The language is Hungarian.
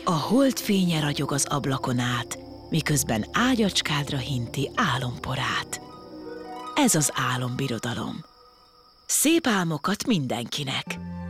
A hold fénye ragyog az ablakon át, miközben ágyacskádra hinti álomporát. Ez az álombirodalom. Szép álmokat mindenkinek!